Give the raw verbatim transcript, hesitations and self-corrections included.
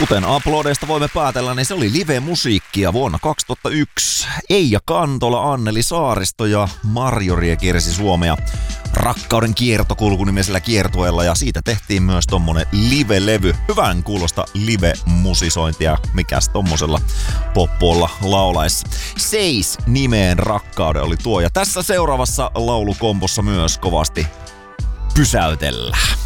Kuten Uploadeista voimme päätellä, niin se oli live-musiikkia vuonna kaksituhattayksi. Eija Kantola, Anneli Saaristo ja Marjorie kiersi Suomea Rakkauden kiertokulku-nimisellä kiertueella, ja siitä tehtiin myös tommonen live-levy. Hyvän kuulosta live-musisointia, mikäs tommosella poppolla laulaessa. Seis nimeen Rakkauden oli tuo, ja tässä seuraavassa laulukompossa myös kovasti pysäytellään.